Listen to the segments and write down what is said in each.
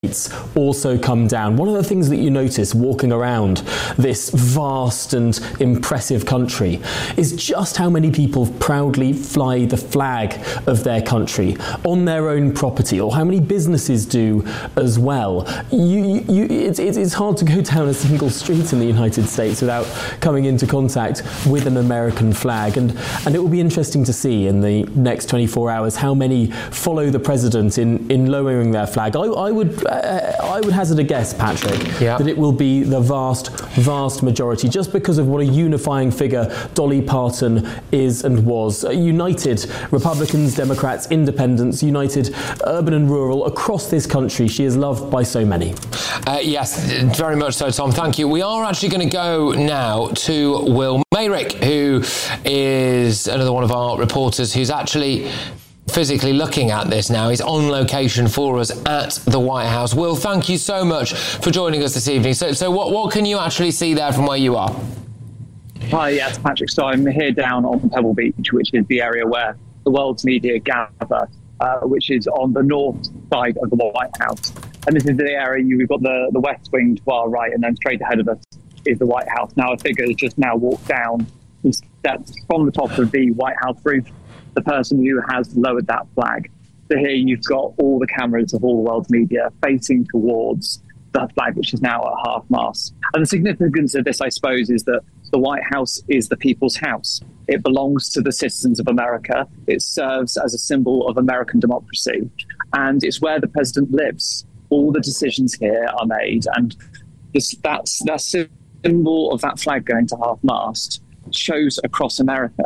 also come down. One of the things that you notice walking around this vast and impressive country is just how many people proudly fly the flag of their country on their own property, or how many businesses do as well. It's hard to go down a single street in the United States without coming into contact with an American flag, and it will be interesting to see in the next 24 hours how many follow the president in lowering their flag. I would hazard a guess, Patrick, that it will be the vast majority, just because of what a unifying figure Dolly Parton is and was. United Republicans, Democrats, Independents, united urban and rural across this country. She is loved by so many. Yes, very much so, Tom. Thank you. We are actually going to go now to Will Mayrick, who is another one of our reporters who's actually physically looking at this now. He's on location for us at the White House. Will, thank you so much for joining us this evening. So what can you actually see there from where you are? Hi, yes, Patrick. So I'm here down on Pebble Beach, which is the area where the world's media gather, which is on the north side of the White House. And this is the area, we've got the West Wing to our right, and then straight ahead of us is the White House. Now, a figure has just now walked down the steps from the top of the White House roof, the person who has lowered that flag. So here you've got all the cameras of all the world's media facing towards that flag, which is now at half-mast. And the significance of this, I suppose, is that the White House is the people's house. It belongs to the citizens of America. It serves as a symbol of American democracy. And it's where the president lives. All the decisions here are made. And that symbol of that flag going to half-mast shows across America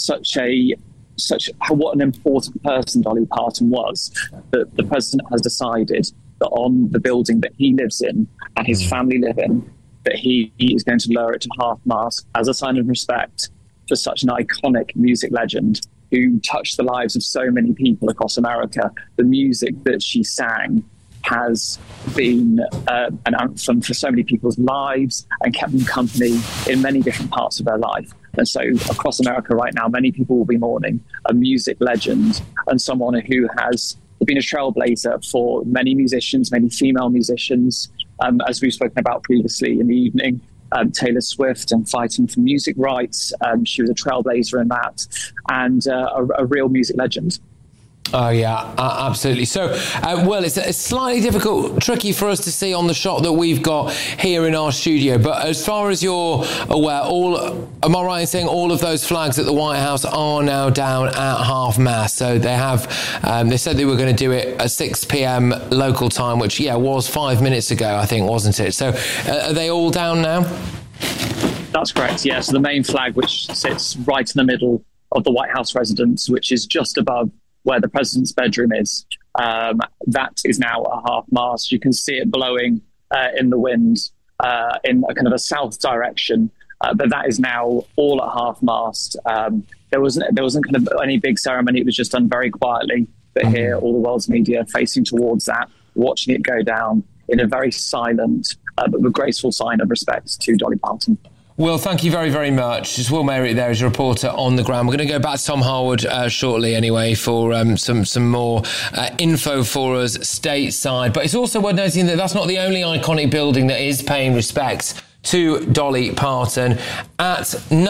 what an important person Dolly Parton was, that the president has decided that on the building that he lives in and his family live in, that he is going to lower it to half-mast as a sign of respect for such an iconic music legend who touched the lives of so many people across America. The music that she sang has been an anthem for so many people's lives and kept them company in many different parts of their life. And so across America right now, many people will be mourning a music legend and someone who has been a trailblazer for many musicians, many female musicians, as we've spoken about previously in the evening. Taylor Swift and fighting for music rights. She was a trailblazer in that, and a real music legend. Oh, yeah, absolutely. So, well, it's slightly tricky for us to see on the shot that we've got here in our studio. But as far as you're aware, am I right in saying all of those flags at the White House are now down at half-mast? So they have, they said they were going to do it at 6 p.m. local time, which, was 5 minutes ago, I think, wasn't it? So are they all down now? That's correct, yes. So the main flag, which sits right in the middle of the White House residence, which is just above where the president's bedroom is, that is now at half-mast. You can see it blowing in the wind in a kind of a south direction, but that is now all at half-mast. There wasn't kind of any big ceremony. It was just done very quietly. But here, all the world's media facing towards that, watching it go down in a very silent but graceful sign of respect to Dolly Parton. Will, thank you very, very much. It's Will Mayrick there as a reporter on the ground. We're going to go back to Tom Harwood shortly anyway for some more info for us stateside. But it's also worth noting that that's not the only iconic building that is paying respects to Dolly Parton. At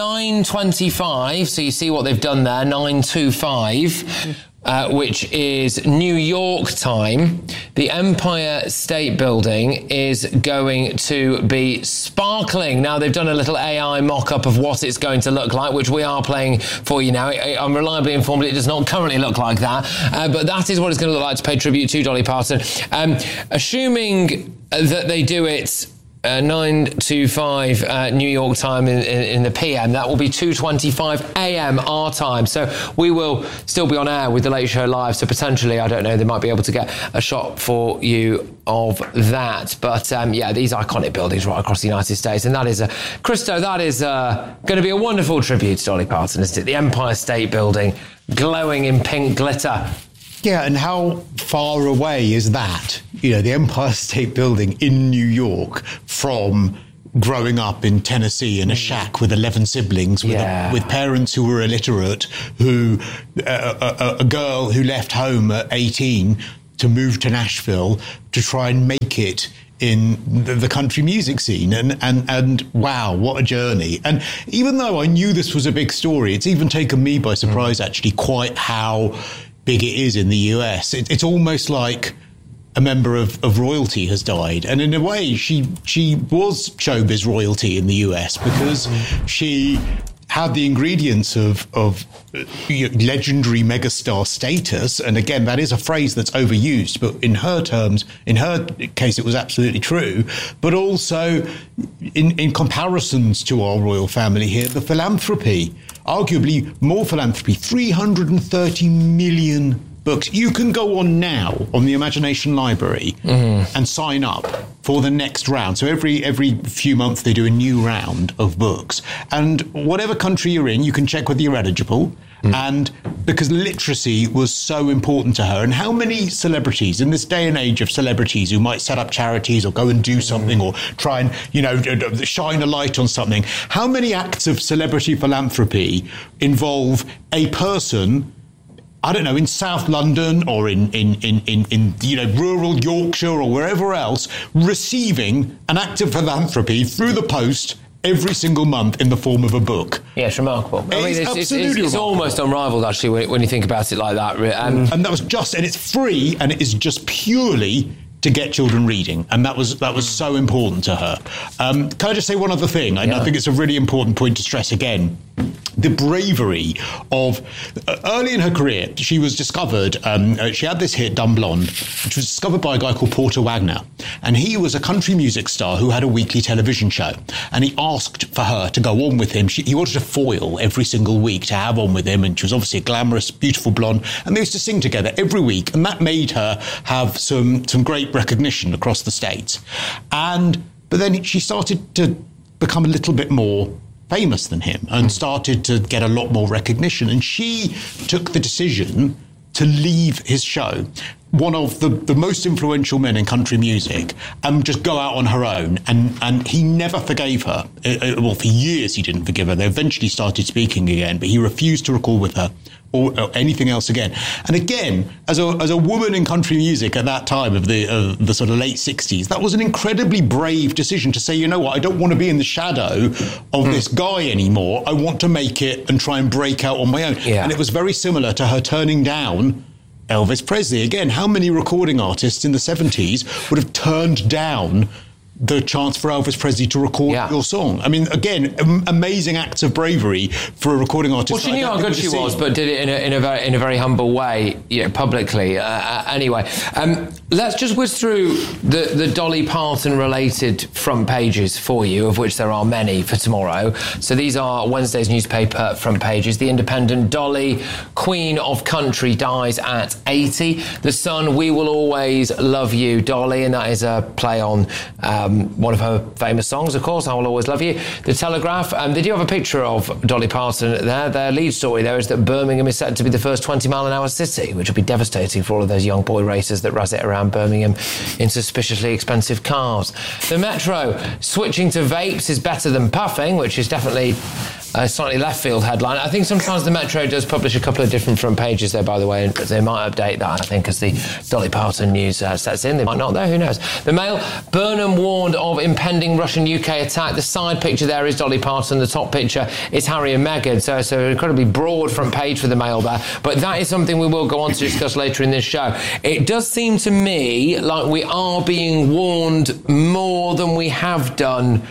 9:25, so you see what they've done there, 9:25... which is New York time, the Empire State Building is going to be sparkling. Now, they've done a little AI mock-up of what it's going to look like, which we are playing for you now. I'm reliably informed it does not currently look like that, but that is what it's going to look like to pay tribute to Dolly Parton. Assuming that they do it 9:25 New York time in the PM. That will be 2:25 AM our time. So we will still be on air with the Late Show Live. So potentially, I don't know, they might be able to get a shot for you of that. But these iconic buildings right across the United States. And that is, Christo, that is going to be a wonderful tribute to Dolly Parton, isn't it? The Empire State Building glowing in pink glitter. Yeah, and how far away is that? The Empire State Building in New York from growing up in Tennessee in a shack with 11 siblings, with parents who were illiterate, a girl who left home at 18 to move to Nashville to try and make it in the country music scene. And wow, what a journey. And even though I knew this was a big story, it's even taken me by surprise, actually, quite how big it is in the US. It's almost like a member of royalty has died. And in a way, she was showbiz royalty in the US because she had the ingredients of legendary megastar status. And again, that is a phrase that's overused, but in her terms, in her case, it was absolutely true. But also in comparisons to our royal family here, the philanthropy, arguably more philanthropy, 330 million books. You can go on now on the Imagination Library and sign up for the next round. So every few months they do a new round of books. And whatever country you're in, you can check whether you're eligible. And because literacy was so important to her. And how many celebrities in this day and age of celebrities who might set up charities or go and do something or try and, shine a light on something, how many acts of celebrity philanthropy involve a person, I don't know, in South London or in rural Yorkshire or wherever else, receiving an act of philanthropy through the post every single month in the form of a book. Yeah, it's remarkable. It's almost unrivaled, actually, when you think about it like that. And that was and it's free, and it is just purely to get children reading, and that was so important to her. Can I just say one other thing? I think it's a really important point to stress again. The bravery of early in her career, she was discovered. She had this hit, Dumb Blonde, which was discovered by a guy called Porter Wagner, and he was a country music star who had a weekly television show. And he asked for her to go on with him. He wanted a foil every single week to have on with him, and she was obviously a glamorous, beautiful blonde. And they used to sing together every week, and that made her have some great recognition across the States. But then she started to become a little bit more famous than him and started to get a lot more recognition. And she took the decision to leave his show, one of the most influential men in country music, and just go out on her own. And he never forgave her. Well, for years he didn't forgive her. They eventually started speaking again, but he refused to record with her or anything else again. And again, as a woman in country music at that time of the sort of late 60s, that was an incredibly brave decision to say, you know what, I don't want to be in the shadow of this guy anymore. I want to make it and try and break out on my own. Yeah. And it was very similar to her turning down Elvis Presley. Again, how many recording artists in the 70s would have turned down the chance for Elvis Presley to record your song? I mean, again, amazing acts of bravery for a recording artist. Well, she knew how good she was, but did it in a very humble way, publicly. Anyway, let's just whiz through the Dolly Parton related front pages for you, of which there are many for tomorrow. So these are Wednesday's newspaper front pages. The Independent: Dolly, Queen of Country, dies at 80. The Sun: We will always love you, Dolly, and that is a play on one of her famous songs, of course, I Will Always Love You. The Telegraph, they do have a picture of Dolly Parton there. Their lead story there is that Birmingham is set to be the first 20-mile-an-hour city, which will be devastating for all of those young boy racers that razz it around Birmingham in suspiciously expensive cars. The Metro: Switching to vapes is better than puffing, which is definitely a slightly left field headline. I think sometimes the Metro does publish a couple of different front pages there, by the way, and they might update that, I think, as the Dolly Parton news sets in. They might not, though, who knows. The Mail: Burnham warned of impending Russian-UK attack. The side picture there is Dolly Parton. The top picture is Harry and Meghan. So it's an incredibly broad front page for the Mail there. But that is something we will go on to discuss later in this show. It does seem to me like we are being warned more than we have done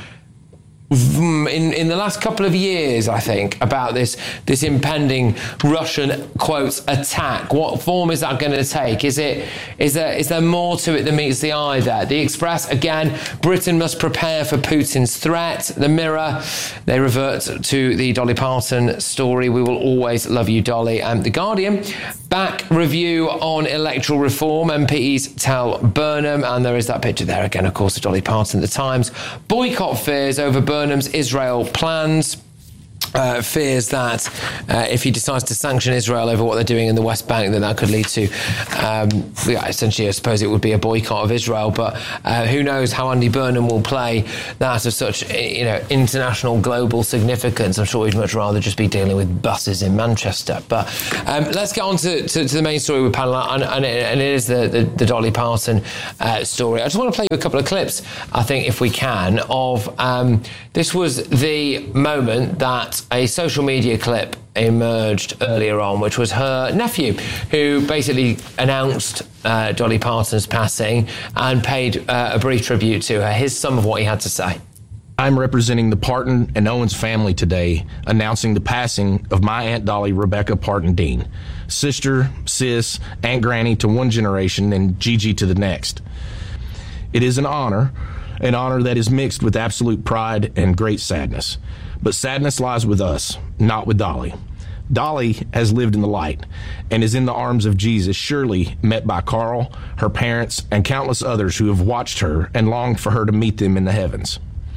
in the last couple of years, I think, about this impending Russian, quotes, attack. What form is that going to take? Is there more to it than meets the eye there? The Express, again, Britain must prepare for Putin's threat. The Mirror, they revert to the Dolly Parton story. We will always love you, Dolly. And The Guardian, back review on electoral reform. MPs tell Burnham, and there is that picture there again, of course, of Dolly Parton. The Times: boycott fears over Burnham's Israel plans. fears that if he decides to sanction Israel over what they're doing in the West Bank, then that could lead to, essentially, I suppose it would be a boycott of Israel. But who knows how Andy Burnham will play that of such, international, global significance. I'm sure he'd much rather just be dealing with buses in Manchester. But let's get on to the main story with Pamela, and it is the Dolly Parton story. I just want to play you a couple of clips, I think, if we can, of this was the moment that a social media clip emerged earlier on, which was her nephew, who basically announced Dolly Parton's passing and paid a brief tribute to her. Here's some of what he had to say. I'm representing the Parton and Owens family today, announcing the passing of my Aunt Dolly Rebecca Parton Dean, sister, sis, Aunt Granny to one generation and Gigi to the next. It is an honor that is mixed with absolute pride and great sadness. But sadness lies with us, not with Dolly. Dolly has lived in the light and is in the arms of Jesus, surely met by Carl, her parents, and countless others who have watched her and longed for her to meet them in the heavens.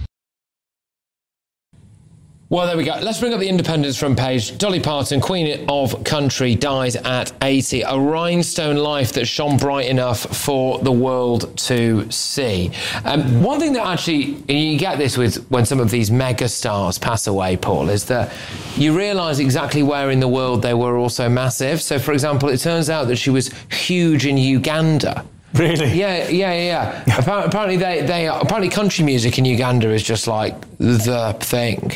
Well, there we go. Let's bring up the Independent's front page. Dolly Parton, Queen of Country, dies at 80. A rhinestone life that shone bright enough for the world to see. One thing that actually, you get this with when some of these mega stars pass away, Paul, is that you realise exactly where in the world they were also massive. So, for example, it turns out that she was huge in Uganda. Really? Yeah. Apparently, apparently country music in Uganda is just like the thing.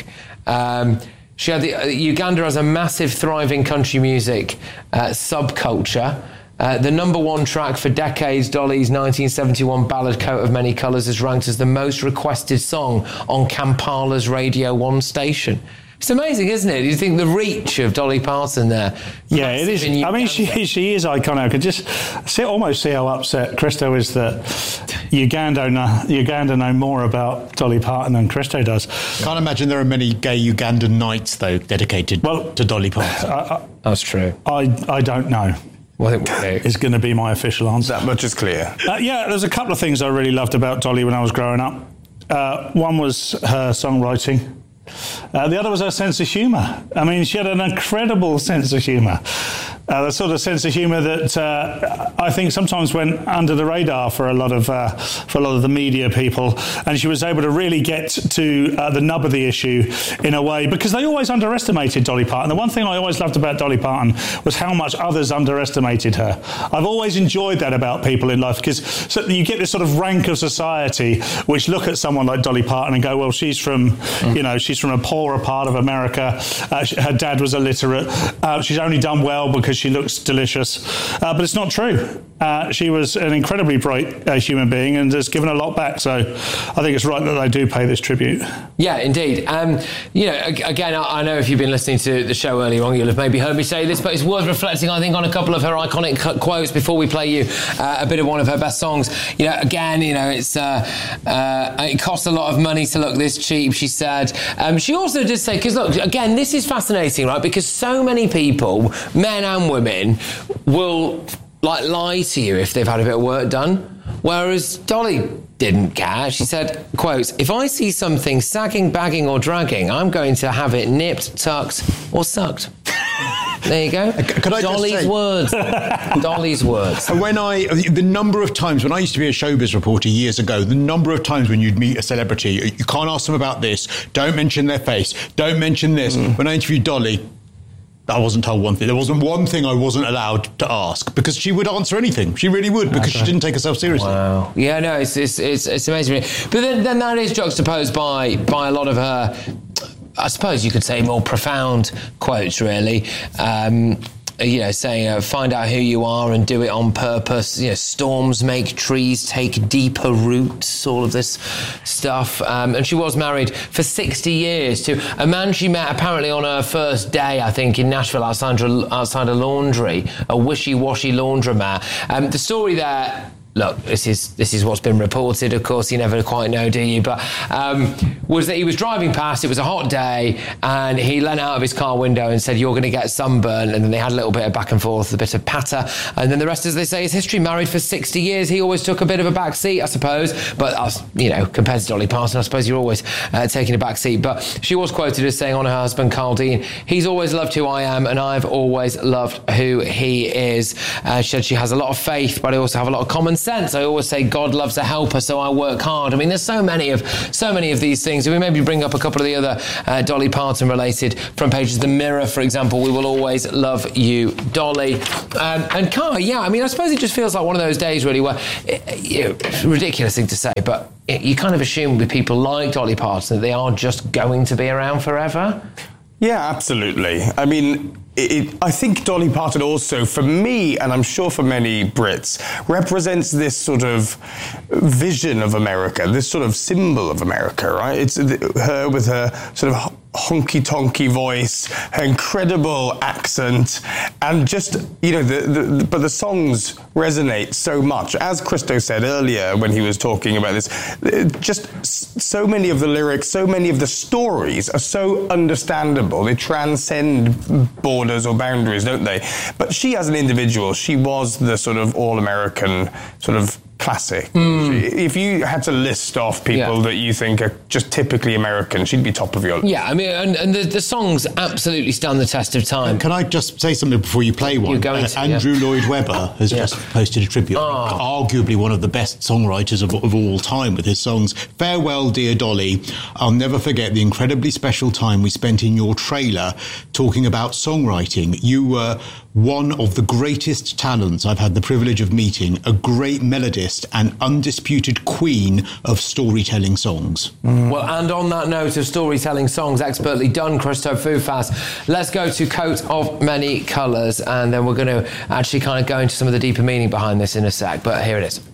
She had Uganda has a massive, thriving country music subculture. The number one track for decades, Dolly's 1971 ballad Coat of Many Colours, is ranked as the most requested song on Kampala's Radio 1 station. It's amazing, isn't it? You think the reach of Dolly Parton there? Yeah, it is. I mean, she is iconic. I could just almost see how upset Christo is that Uganda know more about Dolly Parton than Christo does. Can't imagine there are many gay Ugandan nights, though, dedicated to Dolly Parton. That's true. I don't know. Well, it's going to be my official answer. That much is clear. There's a couple of things I really loved about Dolly when I was growing up. One was her songwriting. The other was her sense of humour. I mean, she had an incredible sense of humour. The sort of sense of humour that I think sometimes went under the radar for a lot of the media people, and she was able to really get to the nub of the issue in a way, because they always underestimated Dolly Parton. The one thing I always loved about Dolly Parton was how much others underestimated her. I've always enjoyed that about people in life, because you get this sort of rank of society which look at someone like Dolly Parton and go, well, she's from a poorer part of America. Her dad was illiterate. She's only done well because she looks delicious. But it's not true. She was an incredibly bright human being and has given a lot back. So I think it's right that they do pay this tribute. Yeah, indeed. Again, I know if you've been listening to the show earlier on, you'll have maybe heard me say this, but it's worth reflecting, I think, on a couple of her iconic quotes before we play you a bit of one of her best songs. It's it costs a lot of money to look this cheap, she said. She also did say, because look, again, this is fascinating, right? Because so many people, men and women, will lie to you if they've had a bit of work done, whereas Dolly didn't care. She said, quote, "If I see something sagging, bagging or dragging, I'm going to have it nipped, tucked or sucked." There you go. Dolly's words. Dolly's words. And the number of times when I used to be a showbiz reporter years ago, the number of times when you'd meet a celebrity, you can't ask them about this, don't mention their face, don't mention this. When I interviewed Dolly, I wasn't told one thing. There wasn't one thing I wasn't allowed to ask, because she would answer anything. She really would, because she didn't take herself seriously. Wow. Yeah, no, it's amazing. But then that is juxtaposed by a lot of her, I suppose you could say, more profound quotes, really. Saying, find out who you are and do it on purpose. Storms make trees take deeper roots, all of this stuff. And she was married for 60 years to a man she met apparently on her first day, I think, in Nashville outside a laundry, a wishy-washy laundromat. The story there look, this is what's been reported. Of course, you never quite know, do you? But was that he was driving past. It was a hot day, and he leant out of his car window and said, "You're going to get sunburn." And then they had a little bit of back and forth, a bit of patter, and then the rest, as they say, is history. Married for 60 years. He always took a bit of a back seat, I suppose. But compared to Dolly Parton, I suppose you're always taking a back seat. But she was quoted as saying on her husband, Carl Dean, "He's always loved who I am, and I've always loved who he is." She said she has a lot of faith, but I also have a lot of common sense. I always say God loves a helper, so I work hard. I mean, there's so many of these things. If we maybe bring up a couple of the other Dolly Parton related front pages, The Mirror, for example, "We will always love you, Dolly." And Car, yeah, I mean, I suppose it just feels like one of those days really where, ridiculous thing to say, but you kind of assume with people like Dolly Parton that they are just going to be around forever. Yeah, absolutely. I mean, I think Dolly Parton also, for me, and I'm sure for many Brits, represents this sort of vision of America, this sort of symbol of America, right? It's her with her sort of honky-tonky voice, her incredible accent, and just, but the songs resonate so much. As Christo said earlier when he was talking about this, just so many of the lyrics, so many of the stories are so understandable. They transcend borders or boundaries, don't they? But she, as an individual, she was the sort of all-American sort of classic. If you had to list off people that you think are just typically American, she'd be top of your list. Yeah, I mean, and the songs absolutely stand the test of time. Can I just say something before you play one? Andrew Lloyd Webber has just posted a tribute. Arguably one of the best songwriters of all time with his songs. "Farewell, dear Dolly. I'll never forget the incredibly special time we spent in your trailer talking about songwriting. You were one of the greatest talents I've had the privilege of meeting, a great melodist and undisputed queen of storytelling songs." Well, and on that note of storytelling songs, expertly done, Christo Fufas, let's go to Coat of Many Colours, and then we're going to actually kind of go into some of the deeper meaning behind this in a sec, but here it is.